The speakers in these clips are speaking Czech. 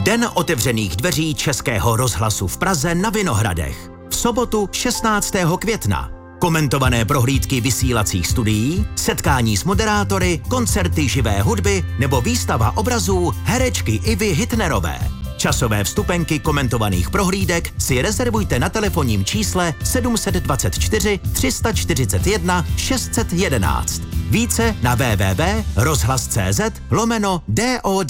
Den otevřených dveří Českého rozhlasu v Praze na Vinohradech. V sobotu 16. května. Komentované prohlídky vysílacích studií, setkání s moderátory, koncerty živé hudby nebo výstava obrazů herečky Ivy Hitnerové. Časové vstupenky komentovaných prohlídek si rezervujte na telefonním čísle 724 341 611. Více na www.rozhlas.cz/DOD.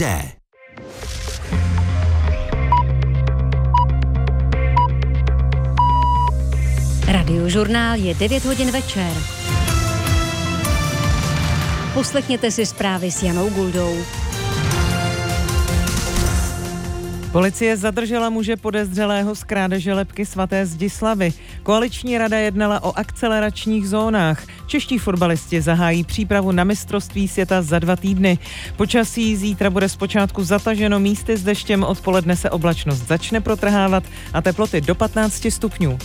Radiožurnál je 9 hodin večer. Poslechněte si zprávy s Janou Guldou. Policie zadržela muže podezřelého z krádeže lebky svaté Zdislavy. Koaliční rada jednala o akceleračních zónách. Čeští fotbalisti zahájí přípravu na mistrovství světa za 2 týdny. Počasí zítra bude zpočátku zataženo, místy s deštěm, odpoledne se oblačnost začne protrhávat a teploty do 15 stupňů.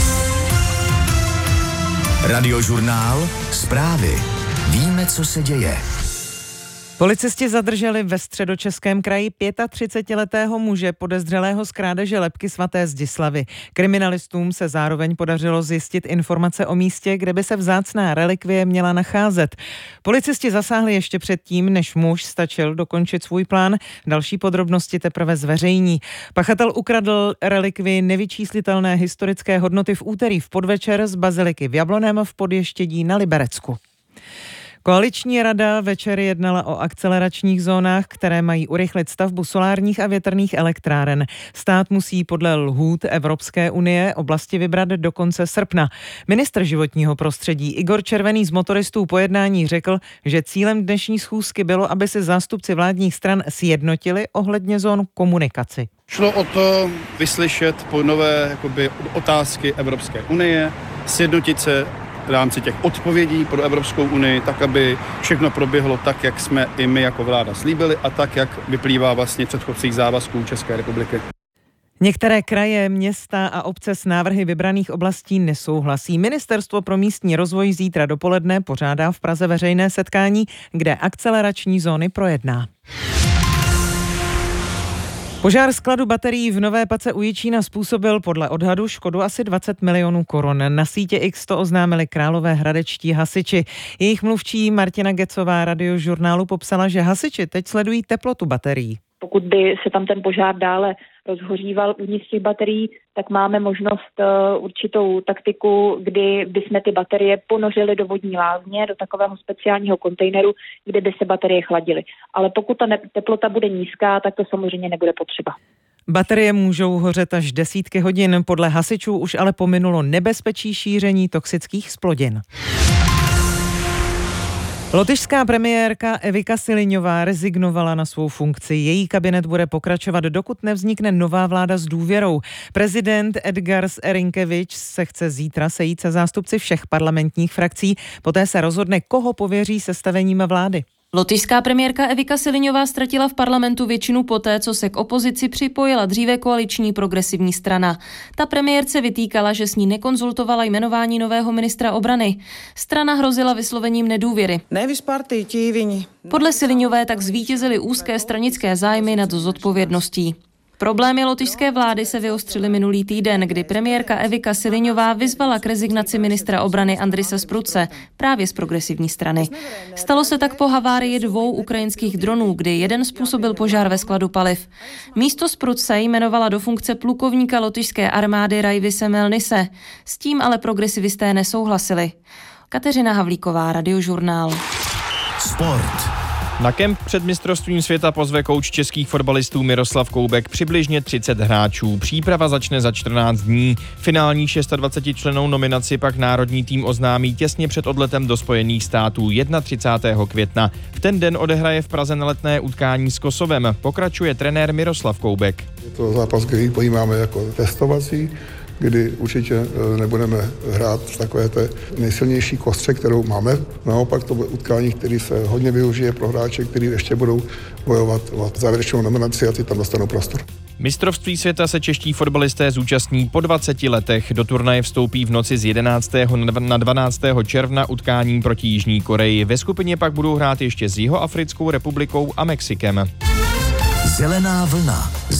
Radiožurnál, zprávy. Víme, co se děje. Policisti zadrželi ve Středočeském kraji 35letého muže podezřelého z krádeže lebky svaté Zdislavy. Kriminalistům se zároveň podařilo zjistit informace o místě, kde by se vzácná relikvie měla nacházet. Policisti zasáhli ještě předtím, než muž stačil dokončit svůj plán. Další podrobnosti teprve zveřejní. Pachatel ukradl relikvii nevyčíslitelné historické hodnoty v úterý v podvečer z baziliky v Jablonném v Podještědí na Liberecku. Koaliční rada večer jednala o akceleračních zónách, které mají urychlit stavbu solárních a větrných elektráren. Stát musí podle lhůt Evropské unie oblasti vybrat do konce srpna. Ministr životního prostředí Igor Červený z Motoristů po jednání řekl, že cílem dnešní schůzky bylo, aby se zástupci vládních stran sjednotili ohledně zón komunikaci. Šlo o to vyslyšet nové otázky Evropské unie, sjednotit se v rámci těch odpovědí pro Evropskou unii, tak, aby všechno proběhlo tak, jak jsme i my jako vláda slíbili a tak, jak vyplývá vlastně předchozích závazků České republiky. Některé kraje, města a obce s návrhy vybraných oblastí nesouhlasí. Ministerstvo pro místní rozvoj zítra dopoledne pořádá v Praze veřejné setkání, kde akcelerační zóny projedná. Požár skladu baterií v Nové Pace u Jičína způsobil podle odhadu škodu asi 20 milionů korun. Na sítě X to oznámili královéhradečtí hasiči. Jejich mluvčí Martina Gecová Radiožurnálu popsala, že hasiči teď sledují teplotu baterií. Pokud by se tam ten požár dále rozhoříval uvnitř těch baterií, tak máme možnost určitou taktiku, kdy bychom ty baterie ponořili do vodní lázně, do takového speciálního kontejneru, kde by se baterie chladily. Ale pokud ta teplota bude nízká, tak to samozřejmě nebude potřeba. Baterie můžou hořet až desítky hodin. Podle hasičů už ale pominulo nebezpečí šíření toxických zplodin. Lotyšská premiérka Evika Siliňová rezignovala na svou funkci. Její kabinet bude pokračovat, dokud nevznikne nová vláda s důvěrou. Prezident Edgars Rinkevič se chce zítra sejít se zástupci všech parlamentních frakcí. Poté se rozhodne, koho pověří sestavením vlády. Lotyšská premiérka Evika Siliňová ztratila v parlamentu většinu poté, co se k opozici připojila dříve koaliční progresivní strana. Ta premiérce vytýkala, že s ní nekonzultovala jmenování nového ministra obrany. Strana hrozila vyslovením nedůvěry. Podle Siliňové tak zvítězily úzké stranické zájmy nad zodpovědností. Problémy lotyšské vlády se vyostřily minulý týden, kdy premiérka Evika Siliňová vyzvala k rezignaci ministra obrany Andrise Spruce, právě z progresivní strany. Stalo se tak po havárii 2 ukrajinských dronů, kdy jeden způsobil požár ve skladu paliv. Místo Spruce jmenovala do funkce plukovníka lotyšské armády Raivise Melnise. S tím ale progresivisté nesouhlasili. Kateřina Havlíková, Radiožurnál. Sport. Na kemp před mistrovstvím světa pozve kouč českých fotbalistů Miroslav Koubek přibližně 30 hráčů. Příprava začne za 14 dní. Finální 26člennou nominaci pak národní tým oznámí těsně před odletem do Spojených států 31. května. V ten den odehraje v Praze neletné utkání s Kosovem. Pokračuje trenér Miroslav Koubek. Je to zápas, který pojímáme jako testovací, kdy určitě nebudeme hrát v takové té nejsilnější kostře, kterou máme. Naopak to bude utkání, který se hodně využije pro hráče, kteří ještě budou bojovat o závěrečnou nominaci a ty tam dostanou prostor. Mistrovství světa se čeští fotbalisté zúčastní po 20 letech. Do turnaje vstoupí v noci z 11. na 12. června utkáním proti Jižní Koreji. Ve skupině pak budou hrát ještě s Jihoafrickou republikou a Mexikem. Zelená vlna s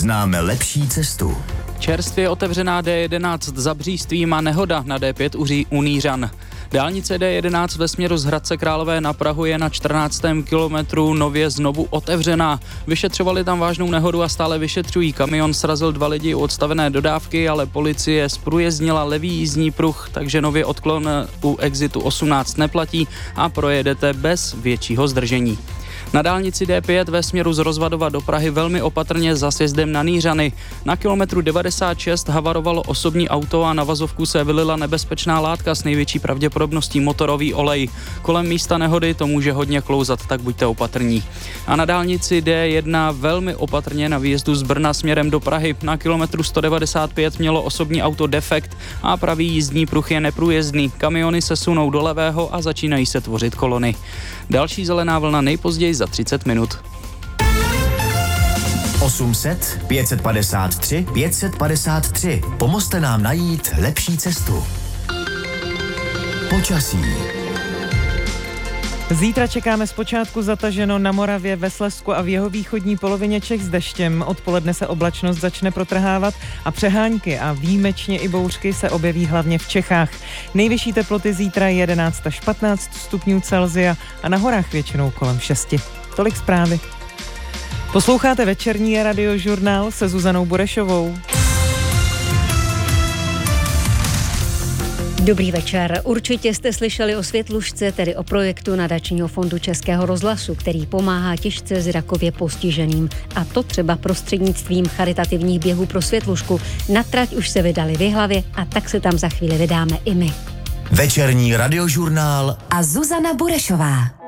známe lepší cestu. Čerstvě otevřená D11 za Břístvím a nehoda na D5 u Nířan. Dálnice D11 ve směru z Hradce Králové na Prahu je na 14. kilometru nově znovu otevřená. Vyšetřovali tam vážnou nehodu a stále vyšetřují. Kamion srazil 2 lidi u odstavené dodávky, ale policie zprůjezdnila levý jízdní pruh, takže nově odklon u exitu 18 neplatí a projedete bez většího zdržení. Na dálnici D5 ve směru z Rozvadova do Prahy velmi opatrně za sjezdem na Nířany. Na kilometru 96 havarovalo osobní auto a na vazovku se vylila nebezpečná látka s největší pravděpodobností motorový olej. Kolem místa nehody to může hodně klouzat, tak buďte opatrní. A na dálnici D1 velmi opatrně na výjezdu z Brna směrem do Prahy. Na kilometru 195 mělo osobní auto defekt a pravý jízdní pruh je neprůjezdný. Kamiony se sunou do levého a začínají se tvořit kolony. Další zelená vlna nejpozději za 30 minut. 800 553 553. Pomozte nám najít lepší cestu. Počasí. Zítra čekáme zpočátku zataženo na Moravě, ve Slezsku a v jihovýchodní polovině Čech s deštěm. Odpoledne se oblačnost začne protrhávat a přehánky a výjimečně i bouřky se objeví hlavně v Čechách. Nejvyšší teploty zítra 11 až 15 stupňů Celsia a na horách většinou kolem 6. Tolik zprávy. Posloucháte večerní radiožurnál se Zuzanou Burešovou. Dobrý večer. Určitě jste slyšeli o Světlušce, tedy o projektu Nadačního fondu Českého rozhlasu, který pomáhá těžce zrakově postiženým. A to třeba prostřednictvím charitativních běhů pro Světlušku. Na trať už se vydali v Jihlavě a tak se tam za chvíli vydáme i my. Večerní radiožurnál a Zuzana Burešová.